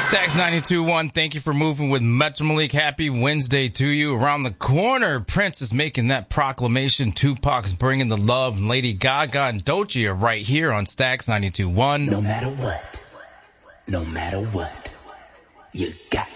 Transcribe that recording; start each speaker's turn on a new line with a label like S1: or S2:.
S1: Stacks 92.1, thank you for moving with Metro Malik. Happy Wednesday to you. Around the corner, Prince is making that proclamation. Tupac's bringing the love. And Lady Gaga and Doechii are right here on Stacks 92.1.
S2: No matter what, you got